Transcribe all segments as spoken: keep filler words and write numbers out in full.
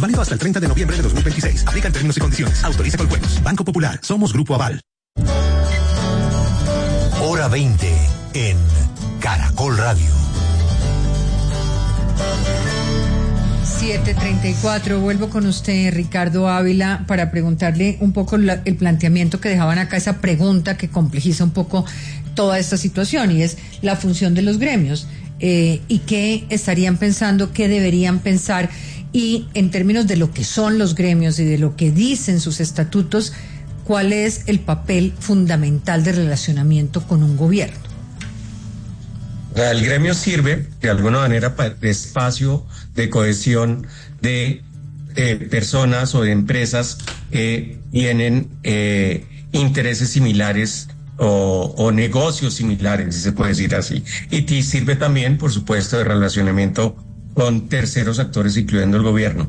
Válido hasta el treinta de noviembre de dos mil veintiséis. Aplica en términos y condiciones. Autoriza Coljuegos. Banco Popular. Somos Grupo Aval. Hora veinte en Caracol Radio. siete treinta y cuatro, vuelvo con usted, Ricardo Ávila, para preguntarle un poco la, el planteamiento que dejaban acá, esa pregunta que complejiza un poco toda esta situación, y es la función de los gremios, eh, y qué estarían pensando, qué deberían pensar, y en términos de lo que son los gremios y de lo que dicen sus estatutos, cuál es el papel fundamental de relacionamiento con un gobierno. El gremio sirve de alguna manera de espacio de cohesión de eh, personas o de empresas que tienen eh, intereses similares o, o negocios similares, si se puede decir así. Y te sirve también, por supuesto, de relacionamiento con terceros actores, incluyendo el gobierno.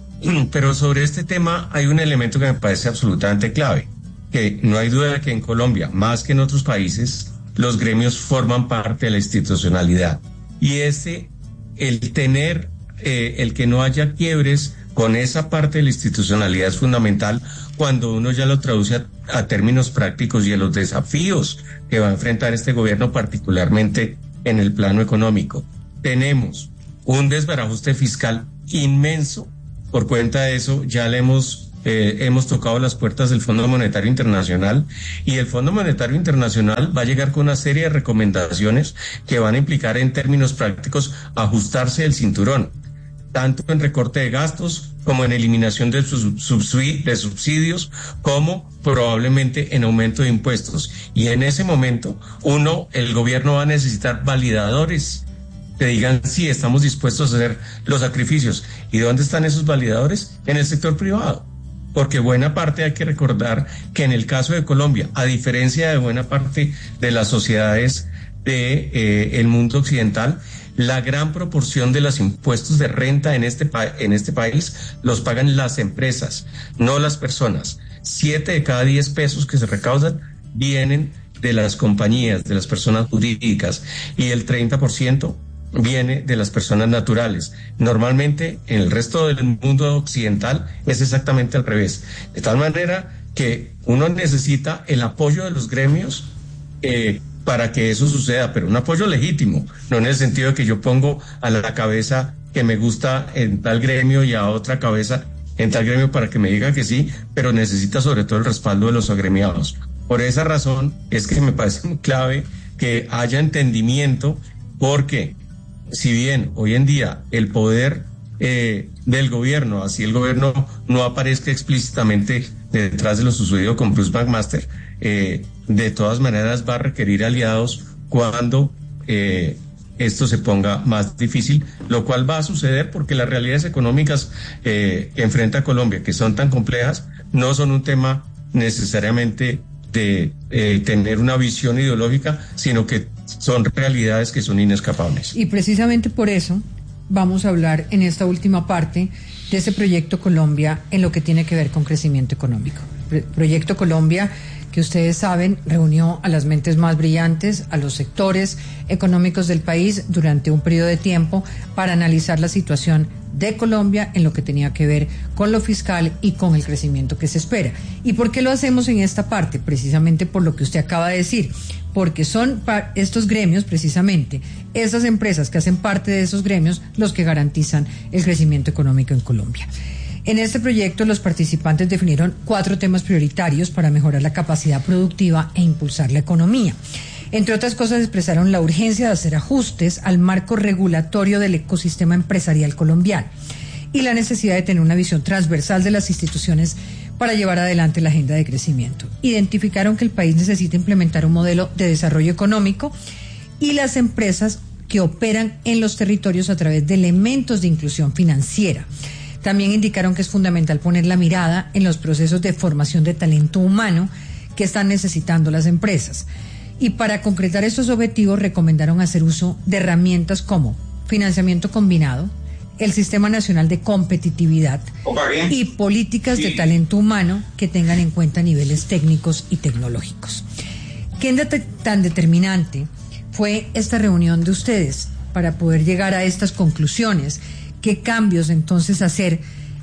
Pero sobre este tema hay un elemento que me parece absolutamente clave, que no hay duda de que en Colombia, más que en otros países, los gremios forman parte de la institucionalidad. Y ese, el tener, eh, el que no haya quiebres con esa parte de la institucionalidad es fundamental cuando uno ya lo traduce a, a términos prácticos y a los desafíos que va a enfrentar este gobierno, particularmente en el plano económico. Tenemos un desbarajuste fiscal inmenso. Por cuenta de eso, ya le hemos Eh, hemos tocado las puertas del Fondo Monetario Internacional, y el Fondo Monetario Internacional va a llegar con una serie de recomendaciones que van a implicar en términos prácticos ajustarse el cinturón, tanto en recorte de gastos como en eliminación de, subsidi- de subsidios, como probablemente en aumento de impuestos. Y en ese momento, uno, el gobierno va a necesitar validadores que digan sí, estamos dispuestos a hacer los sacrificios. ¿Y dónde están esos validadores? En el sector privado. Porque buena parte, hay que recordar que en el caso de Colombia, a diferencia de buena parte de las sociedades de eh, el mundo occidental, la gran proporción de los impuestos de renta en este pa- en este país los pagan las empresas, no las personas. Siete de cada diez pesos que se recaudan vienen de las compañías, de las personas jurídicas, y el treinta por ciento viene de las personas naturales. Normalmente en el resto del mundo occidental es exactamente al revés, de tal manera que uno necesita el apoyo de los gremios eh, para que eso suceda, pero un apoyo legítimo, no en el sentido de que yo pongo a la cabeza que me gusta en tal gremio y a otra cabeza en tal gremio para que me diga que sí, pero necesita sobre todo el respaldo de los agremiados. Por esa razón es que me parece muy clave que haya entendimiento, porque si bien hoy en día el poder eh, del gobierno, así el gobierno no aparezca explícitamente detrás de lo sucedido con Bruce McMaster, eh, de todas maneras va a requerir aliados cuando eh, esto se ponga más difícil, lo cual va a suceder porque las realidades económicas eh, que enfrenta Colombia, que son tan complejas, no son un tema necesariamente de eh, tener una visión ideológica, sino que son realidades que son inescapables. Y precisamente por eso vamos a hablar en esta última parte de ese Proyecto Colombia en lo que tiene que ver con crecimiento económico. Pro- Proyecto Colombia, que ustedes saben, reunió a las mentes más brillantes, a los sectores económicos del país durante un periodo de tiempo para analizar la situación de Colombia en lo que tenía que ver con lo fiscal y con el crecimiento que se espera. ¿Y por qué lo hacemos en esta parte? Precisamente por lo que usted acaba de decir, porque son pa- estos gremios, precisamente, esas empresas que hacen parte de esos gremios, los que garantizan el crecimiento económico en Colombia. En este proyecto, los participantes definieron cuatro temas prioritarios para mejorar la capacidad productiva e impulsar la economía. Entre otras cosas, expresaron la urgencia de hacer ajustes al marco regulatorio del ecosistema empresarial colombiano y la necesidad de tener una visión transversal de las instituciones para llevar adelante la agenda de crecimiento. Identificaron que el país necesita implementar un modelo de desarrollo económico y las empresas que operan en los territorios a través de elementos de inclusión financiera. También indicaron que es fundamental poner la mirada en los procesos de formación de talento humano que están necesitando las empresas. Y para concretar estos objetivos recomendaron hacer uso de herramientas como financiamiento combinado, el Sistema Nacional de Competitividad y políticas de talento humano que tengan en cuenta niveles técnicos y tecnológicos. ¿Qué tan determinante fue esta reunión de ustedes para poder llegar a estas conclusiones? ¿Qué cambios entonces hacer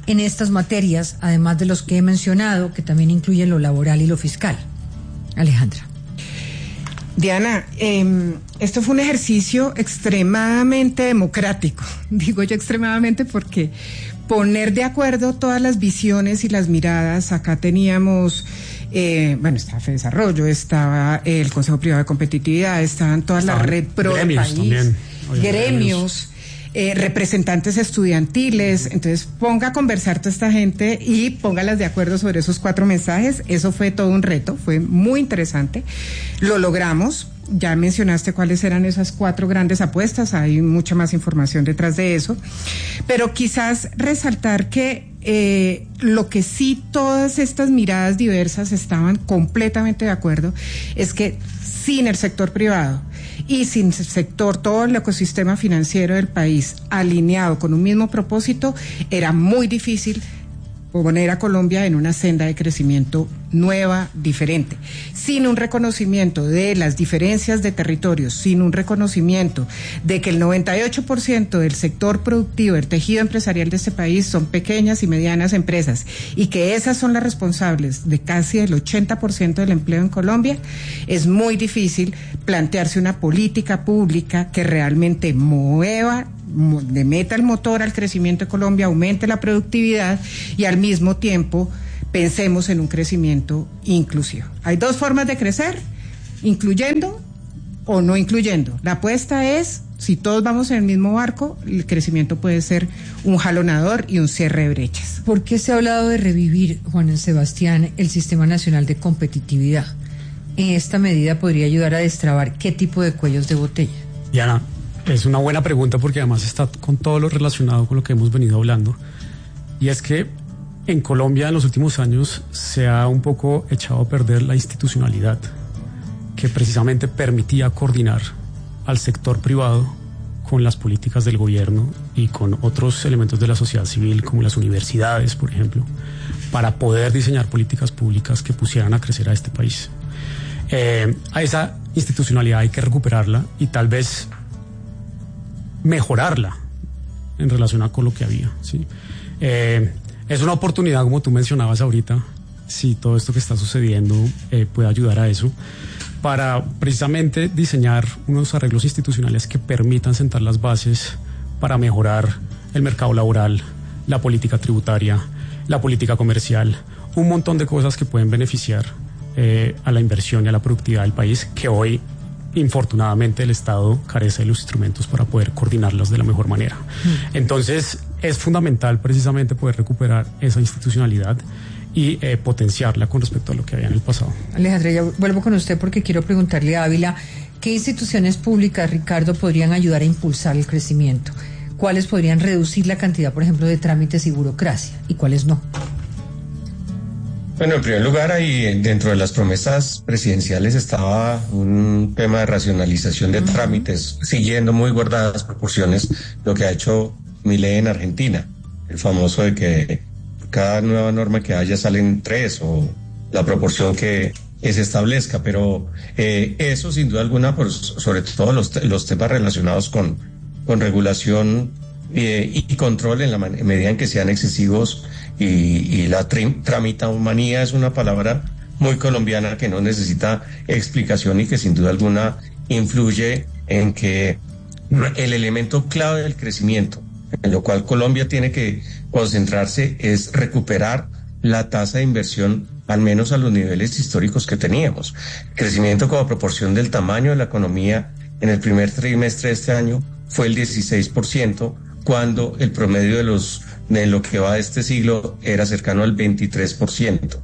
en estas materias, además de los que he mencionado, que también incluyen lo laboral y lo fiscal? Alejandra. Diana, eh, esto fue un ejercicio extremadamente democrático, digo yo extremadamente porque poner de acuerdo todas las visiones y las miradas, acá teníamos, eh, bueno, estaba FEDesarrollo, estaba el Consejo Privado de Competitividad, estaban todas las red pro del país, también. Oye, gremios, eh, representantes estudiantiles, entonces ponga a conversar toda esta gente y póngalas de acuerdo sobre esos cuatro mensajes. Eso fue todo un reto, fue muy interesante, lo logramos. Ya mencionaste cuáles eran esas cuatro grandes apuestas, hay mucha más información detrás de eso, pero quizás resaltar que eh, lo que sí todas estas miradas diversas estaban completamente de acuerdo es que sin el sector privado y sin el sector, todo el ecosistema financiero del país alineado con un mismo propósito, era muy difícil poner a Colombia en una senda de crecimiento nueva, diferente, sin un reconocimiento de las diferencias de territorios, sin un reconocimiento de que el noventa y ocho por ciento del sector productivo, del tejido empresarial de este país son pequeñas y medianas empresas y que esas son las responsables de casi el ochenta por ciento del empleo en Colombia, es muy difícil plantearse una política pública que realmente mueva, le meta el motor al crecimiento de Colombia, aumente la productividad y al mismo tiempo pensemos en un crecimiento inclusivo. Hay dos formas de crecer, incluyendo o no incluyendo. La apuesta es, si todos vamos en el mismo barco, el crecimiento puede ser un jalonador y un cierre de brechas. ¿Por qué se ha hablado de revivir, Juan Sebastián, el Sistema Nacional de Competitividad? ¿En esta medida podría ayudar a destrabar qué tipo de cuellos de botella? Diana, es una buena pregunta porque además está con todo lo relacionado con lo que hemos venido hablando. Y es que en Colombia en los últimos años se ha un poco echado a perder la institucionalidad que precisamente permitía coordinar al sector privado con las políticas del gobierno y con otros elementos de la sociedad civil como las universidades, por ejemplo, para poder diseñar políticas públicas que pusieran a crecer a este país. Eh, a esa institucionalidad hay que recuperarla y tal vez mejorarla en relación a con lo que había, ¿sí? Eh, es una oportunidad, como tú mencionabas ahorita, si todo esto que está sucediendo eh, puede ayudar a eso, para precisamente diseñar unos arreglos institucionales que permitan sentar las bases para mejorar el mercado laboral, la política tributaria, la política comercial, un montón de cosas que pueden beneficiar eh, a la inversión y a la productividad del país, que hoy infortunadamente el Estado carece de los instrumentos para poder coordinarlas de la mejor manera. Mm. Entonces es fundamental precisamente poder recuperar esa institucionalidad y eh, potenciarla con respecto a lo que había en el pasado. Alejandra, ya vuelvo con usted porque quiero preguntarle a Ávila, ¿qué instituciones públicas, Ricardo, podrían ayudar a impulsar el crecimiento? ¿Cuáles podrían reducir la cantidad, por ejemplo, de trámites y burocracia? ¿Y cuáles no? Bueno, en primer lugar, ahí dentro de las promesas presidenciales estaba un tema de racionalización de uh-huh. trámites, siguiendo muy guardadas proporciones lo que ha hecho Milei en Argentina, el famoso de que cada nueva norma que haya salen tres o la proporción que, que se establezca, pero eh, eso sin duda alguna, pues, sobre todo los, los temas relacionados con, con regulación eh, y control en la man- medida en que sean excesivos. Y, y la trim, tramitahumanía es una palabra muy colombiana que no necesita explicación y que sin duda alguna influye en que el elemento clave del crecimiento, en lo cual Colombia tiene que concentrarse, es recuperar la tasa de inversión al menos a los niveles históricos que teníamos. Crecimiento como proporción del tamaño de la economía en el primer trimestre de este año fue el dieciséis por ciento, cuando el promedio de los de lo que va de este siglo era cercano al veintitrés por ciento.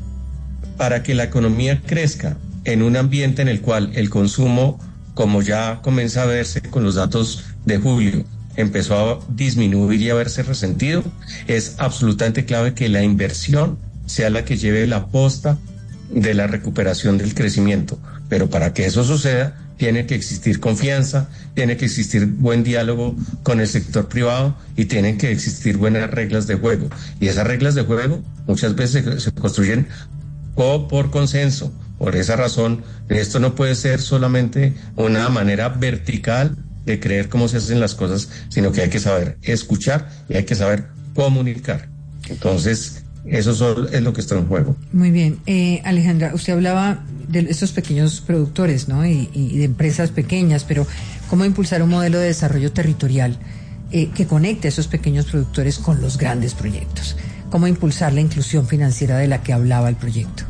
Para que la economía crezca en un ambiente en el cual el consumo, como ya comienza a verse con los datos de julio, empezó a disminuir y a verse resentido, es absolutamente clave que la inversión sea la que lleve la posta de la recuperación del crecimiento. Pero para que eso suceda, tiene que existir confianza, tiene que existir buen diálogo con el sector privado y tienen que existir buenas reglas de juego. Y esas reglas de juego muchas veces se, se construyen o por consenso. Por esa razón, esto no puede ser solamente una manera vertical de creer cómo se hacen las cosas, sino que hay que saber escuchar y hay que saber comunicar. Entonces, eso son, es lo que está en juego. Muy bien. Eh, Alejandra, usted hablaba de estos pequeños productores, ¿no? Y, y de empresas pequeñas, pero ¿cómo impulsar un modelo de desarrollo territorial eh, que conecte a esos pequeños productores con los grandes proyectos? ¿Cómo impulsar la inclusión financiera de la que hablaba el proyecto?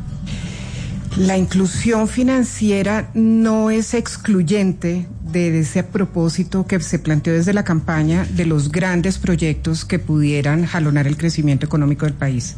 La inclusión financiera no es excluyente de ese propósito que se planteó desde la campaña de los grandes proyectos que pudieran jalonar el crecimiento económico del país.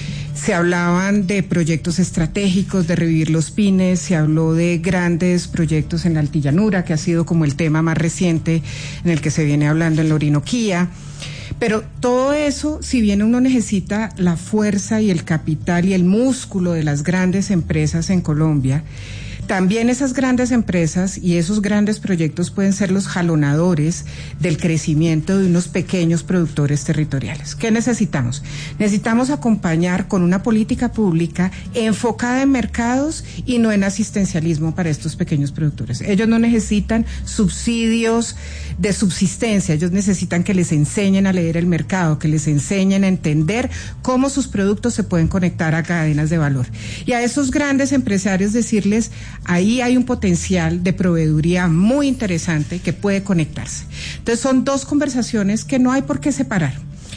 Se hablaban de proyectos estratégicos, de revivir los pymes, se habló de grandes proyectos en la Altillanura, que ha sido como el tema más reciente en el que se viene hablando en la Orinoquía. Pero todo eso, si bien uno necesita la fuerza y el capital y el músculo de las grandes empresas en Colombia, también esas grandes empresas y esos grandes proyectos pueden ser los jalonadores del crecimiento de unos pequeños productores territoriales. ¿Qué necesitamos? Necesitamos acompañar con una política pública enfocada en mercados y no en asistencialismo para estos pequeños productores. Ellos no necesitan subsidios de subsistencia, ellos necesitan que les enseñen a leer el mercado, que les enseñen a entender cómo sus productos se pueden conectar a cadenas de valor. Y a esos grandes empresarios decirles, ahí hay un potencial de proveeduría muy interesante que puede conectarse. Entonces son dos conversaciones que no hay por qué separar.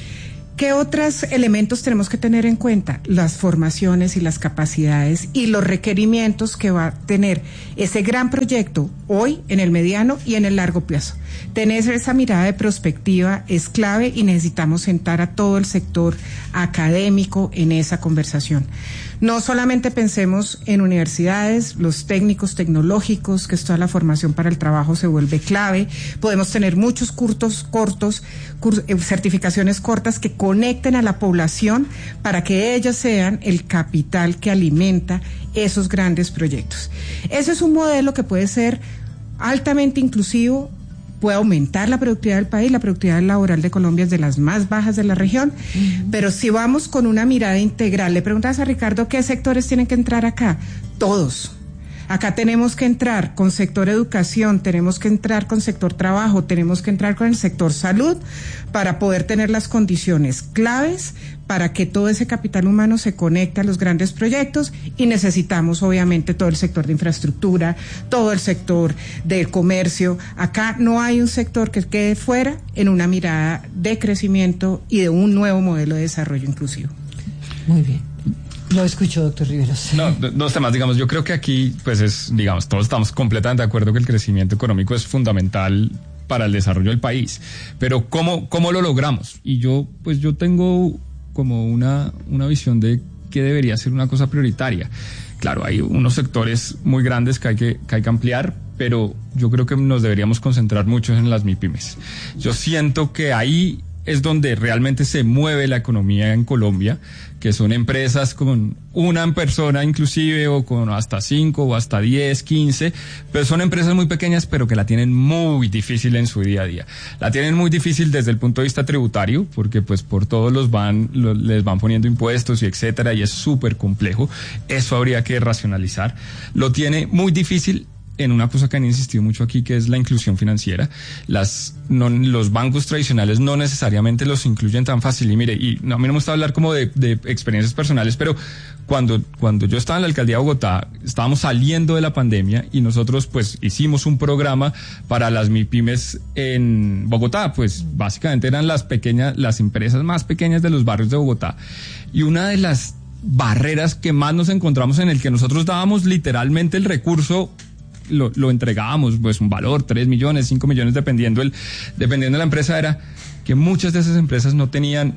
¿Qué otros elementos tenemos que tener en cuenta? Las formaciones y las capacidades y los requerimientos que va a tener ese gran proyecto hoy, en el mediano y en el largo plazo. Tener esa mirada de prospectiva es clave y necesitamos sentar a todo el sector académico en esa conversación. No solamente pensemos en universidades, los técnicos tecnológicos, que es toda la formación para el trabajo se vuelve clave. Podemos tener muchos cursos cortos, cur- certificaciones cortas que conecten a la población para que ellos sean el capital que alimenta esos grandes proyectos. Ese es un modelo que puede ser altamente inclusivo, puede aumentar la productividad del país. La productividad laboral de Colombia es de las más bajas de la región, uh-huh. Pero si vamos con una mirada integral, le preguntas a Ricardo qué sectores tienen que entrar acá, todos. Acá tenemos que entrar con sector educación, tenemos que entrar con sector trabajo, tenemos que entrar con el sector salud para poder tener las condiciones claves para que todo ese capital humano se conecte a los grandes proyectos, y necesitamos obviamente todo el sector de infraestructura, todo el sector del comercio. Acá no hay un sector que quede fuera en una mirada de crecimiento y de un nuevo modelo de desarrollo inclusivo. Muy bien. Lo escucho, doctor Riveros. No, dos temas, digamos, yo creo que aquí, pues es, digamos, todos estamos completamente de acuerdo que el crecimiento económico es fundamental para el desarrollo del país, pero ¿cómo, cómo lo logramos? Y yo, pues yo tengo como una, una visión de que debería ser una cosa prioritaria. Claro, hay unos sectores muy grandes que hay que, que hay que ampliar, pero yo creo que nos deberíamos concentrar mucho en las MIPYMES. Yo siento que ahí es donde realmente se mueve la economía en Colombia, que son empresas con una persona inclusive, o con hasta cinco o hasta diez, quince, pero son empresas muy pequeñas, pero que la tienen muy difícil en su día a día. La tienen muy difícil desde el punto de vista tributario, porque pues por todos los van, los, les van poniendo impuestos y etcétera, y es súper complejo. Eso habría que racionalizar. Lo tiene muy difícil en una cosa que han insistido mucho aquí, que es la inclusión financiera. Las, no, los bancos tradicionales no necesariamente los incluyen tan fácil. Y mire, y no, a mí no me gusta hablar como de, de experiencias personales, pero cuando, cuando yo estaba en la alcaldía de Bogotá, estábamos saliendo de la pandemia y nosotros pues hicimos un programa para las MIPYMES en Bogotá. Pues básicamente eran las pequeñas, las empresas más pequeñas de los barrios de Bogotá. Y una de las barreras que más nos encontramos, en el que nosotros dábamos literalmente el recurso, Lo, lo entregábamos, pues un valor, tres millones, cinco millones, dependiendo el, dependiendo de la empresa, era que muchas de esas empresas no tenían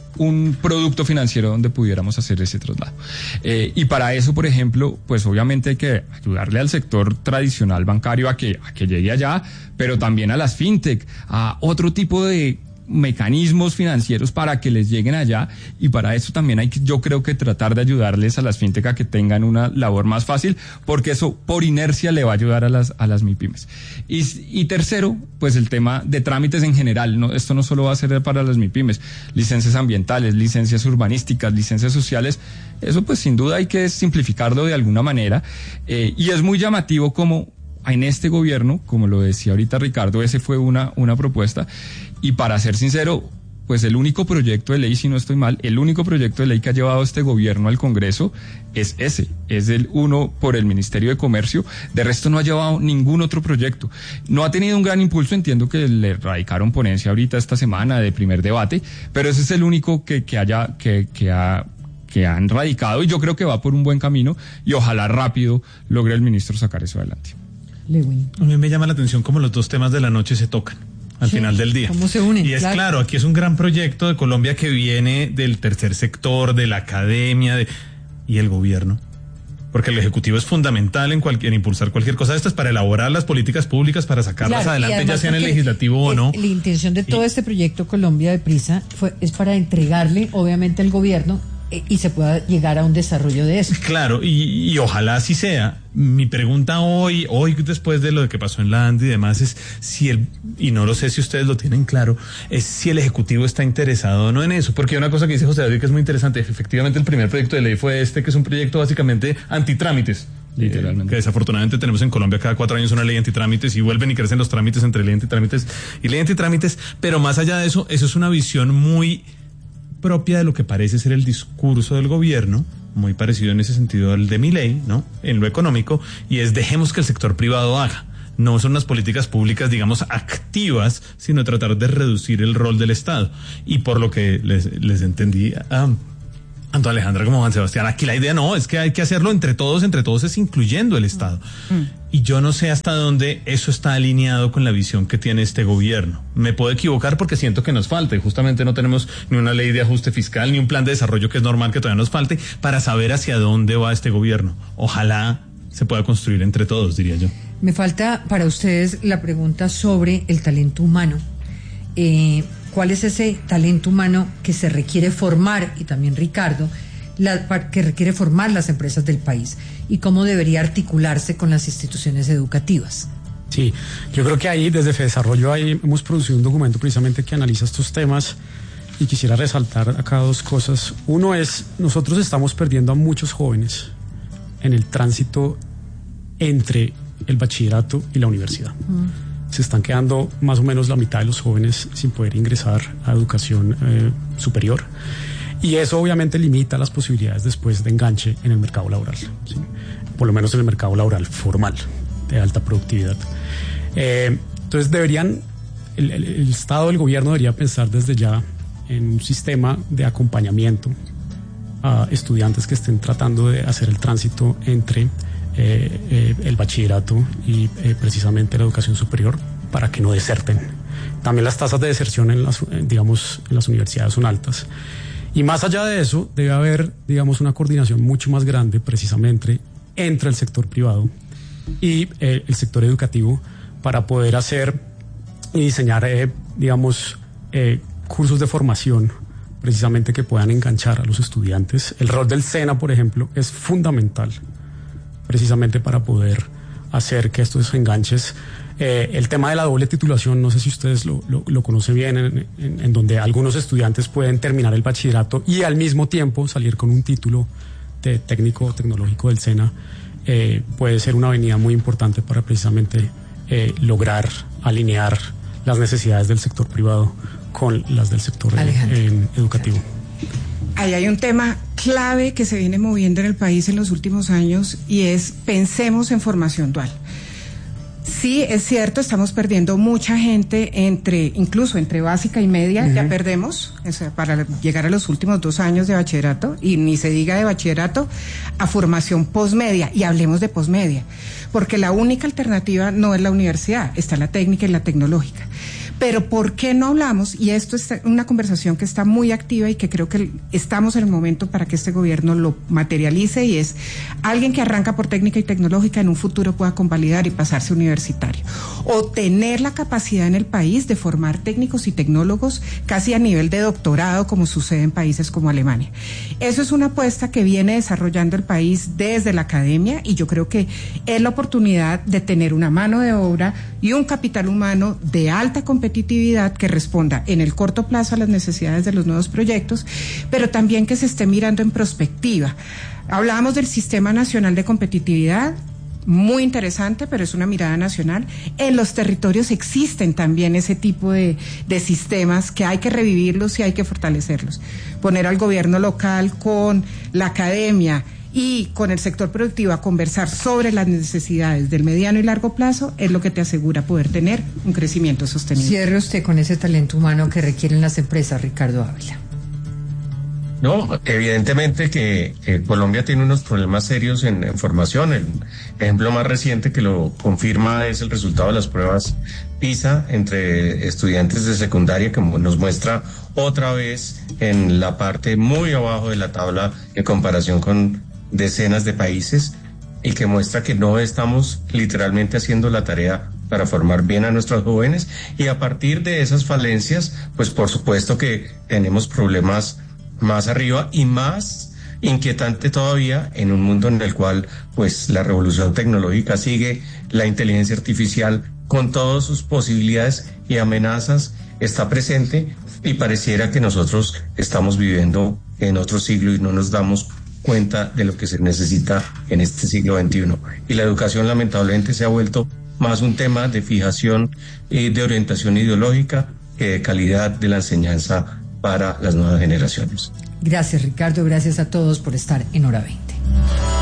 un producto financiero donde pudiéramos hacer ese traslado. Eh, y para eso, por ejemplo, pues obviamente hay que ayudarle al sector tradicional bancario a que, a que llegue allá, pero también a las fintech, a otro tipo de mecanismos financieros para que les lleguen allá, y para eso también hay que, yo creo que tratar de ayudarles a las fintech a que tengan una labor más fácil, porque eso por inercia le va a ayudar a las a las MIPYMES. Y, y tercero, pues el tema de trámites en general. No, esto no solo va a ser para las MIPYMES, licencias ambientales, licencias urbanísticas, licencias sociales, eso pues sin duda hay que simplificarlo de alguna manera, eh, y es muy llamativo como en este gobierno, como lo decía ahorita Ricardo, ese fue una, una propuesta. Y para ser sincero, pues el único proyecto de ley, si no estoy mal, el único proyecto de ley que ha llevado este gobierno al Congreso es ese, es el uno por el Ministerio de Comercio. De resto no ha llevado ningún otro proyecto. No ha tenido un gran impulso, entiendo que le radicaron ponencia ahorita esta semana de primer debate, pero ese es el único que, que haya, que, que ha que han radicado, y yo creo que va por un buen camino, y ojalá rápido logre el ministro sacar eso adelante. Lewin. A mí me llama la atención cómo los dos temas de la noche se tocan al sí, final del día. ¿Cómo se unen? Y es claro. claro, aquí es un gran proyecto de Colombia que viene del tercer sector, de la academia de, y el gobierno. Porque el Ejecutivo es fundamental en, cualquier, en impulsar cualquier cosa de estas para elaborar las políticas públicas, para sacarlas claro, adelante, ya sea en el legislativo o no. La intención de todo y, este proyecto Colombia de Prisa fue, es para entregarle, obviamente, al gobierno y se pueda llegar a un desarrollo de eso. Claro, y, y ojalá así sea. Mi pregunta hoy, hoy después de lo que pasó en la ANDI y demás, es si el, y no lo sé si ustedes lo tienen claro, es si el Ejecutivo está interesado o no en eso. Porque hay una cosa que dice José David que es muy interesante. Efectivamente, el primer proyecto de ley fue este, que es un proyecto básicamente antitrámites. Literalmente. Eh, que desafortunadamente tenemos en Colombia cada cuatro años una ley antitrámites y vuelven y crecen los trámites entre ley antitrámites y ley antitrámites. Pero más allá de eso, eso es una visión muy propia de lo que parece ser el discurso del gobierno, muy parecido en ese sentido al de Milei, ¿no? En lo económico, y es dejemos que el sector privado haga. No son unas políticas públicas, digamos, activas, sino tratar de reducir el rol del Estado. Y por lo que les, les entendí a tanto Alejandra como Juan Sebastián, aquí la idea no, es que hay que hacerlo entre todos, entre todos es incluyendo el Estado. Mm. Y yo no sé hasta dónde eso está alineado con la visión que tiene este gobierno. Me puedo equivocar porque siento que nos falta, y justamente no tenemos ni una ley de ajuste fiscal, ni un plan de desarrollo, que es normal que todavía nos falte, para saber hacia dónde va este gobierno. Ojalá se pueda construir entre todos, diría yo. Me falta para ustedes la pregunta sobre el talento humano. Eh, ¿Cuál es ese talento humano que se requiere formar, y también Ricardo, la, que requiere formar las empresas del país, y cómo debería articularse con las instituciones educativas? Sí, yo creo que ahí desde FEDesarrollo ahí hemos producido un documento precisamente que analiza estos temas, y quisiera resaltar acá dos cosas. Uno es, nosotros estamos perdiendo a muchos jóvenes en el tránsito entre el bachillerato y la universidad. Mm. Se están quedando más o menos la mitad de los jóvenes sin poder ingresar a educación eh, superior. Y eso obviamente limita las posibilidades después de enganche en el mercado laboral, ¿sí? Por lo menos en el mercado laboral formal, de alta productividad. Eh, entonces deberían, el, el, el Estado, el gobierno debería pensar desde ya en un sistema de acompañamiento a estudiantes que estén tratando de hacer el tránsito entre Eh, eh, el bachillerato y eh, precisamente la educación superior, para que no deserten. También las tasas de deserción en las, eh, digamos, en las universidades son altas. Y más allá de eso, debe haber, digamos, una coordinación mucho más grande precisamente entre el sector privado y eh, el sector educativo, para poder hacer y diseñar, eh, digamos, eh, cursos de formación precisamente que puedan enganchar a los estudiantes. El rol del SENA, por ejemplo, es fundamental precisamente para poder hacer que estos enganches, eh, el tema de la doble titulación, no sé si ustedes lo, lo, lo conocen bien, en, en, en donde algunos estudiantes pueden terminar el bachillerato y al mismo tiempo salir con un título de técnico tecnológico del SENA, eh, puede ser una avenida muy importante para precisamente eh, lograr alinear las necesidades del sector privado con las del sector eh, educativo. Ahí hay un tema clave que se viene moviendo en el país en los últimos años, y es pensemos en formación dual. Sí, es cierto, estamos perdiendo mucha gente entre, incluso entre básica y media, uh-huh. ya perdemos, o sea, para llegar a los últimos dos años de bachillerato, y ni se diga de bachillerato a formación posmedia, y hablemos de posmedia, porque la única alternativa no es la universidad, está la técnica y la tecnológica. Pero ¿por qué no hablamos? Y esto es una conversación que está muy activa y que creo que estamos en el momento para que este gobierno lo materialice, y es alguien que arranca por técnica y tecnológica en un futuro pueda convalidar y pasarse universitario, o tener la capacidad en el país de formar técnicos y tecnólogos casi a nivel de doctorado, como sucede en países como Alemania. Eso es una apuesta que viene desarrollando el país desde la academia, y yo creo que es la oportunidad de tener una mano de obra y un capital humano de alta competitividad competitividad que responda en el corto plazo a las necesidades de los nuevos proyectos, pero también que se esté mirando en prospectiva. Hablábamos del Sistema Nacional de Competitividad. muy interesante, pero es una mirada nacional. En los territorios existen también ese tipo de, de sistemas que hay que revivirlos y hay que fortalecerlos. Poner al gobierno local con la academia y con el sector productivo a conversar sobre las necesidades del mediano y largo plazo es lo que te asegura poder tener un crecimiento sostenible. Cierre usted con ese talento humano que requieren las empresas, Ricardo Ávila. No, evidentemente que, que Colombia tiene unos problemas serios en, en formación. El ejemplo más reciente que lo confirma es el resultado de las pruebas PISA entre estudiantes de secundaria, que nos muestra otra vez en la parte muy abajo de la tabla en comparación con decenas de países, y que muestra que no estamos literalmente haciendo la tarea para formar bien a nuestros jóvenes. Y a partir de esas falencias, pues por supuesto que tenemos problemas más arriba y más inquietante todavía en un mundo en el cual pues la revolución tecnológica sigue, la inteligencia artificial con todas sus posibilidades y amenazas está presente, y pareciera que nosotros estamos viviendo en otro siglo y no nos damos cuenta de lo que se necesita en este siglo veintiuno. Y la educación lamentablemente se ha vuelto más un tema de fijación y de orientación ideológica que de calidad de la enseñanza para las nuevas generaciones. Gracias, Ricardo. Gracias a todos por estar en Hora veinte.